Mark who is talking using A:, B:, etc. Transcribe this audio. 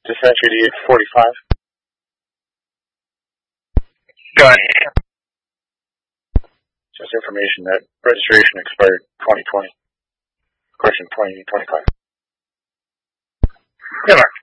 A: Dispatch 8845.
B: Go ahead.
A: Just information that registration expired 2020. Question 2025.
B: Good luck.